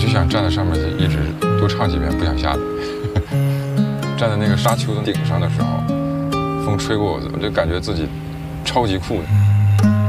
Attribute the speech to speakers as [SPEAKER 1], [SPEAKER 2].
[SPEAKER 1] 想站在上面就一直多唱几遍，不想下来。站在那个沙丘的顶上的时候，风吹过我就感觉自己超级酷的。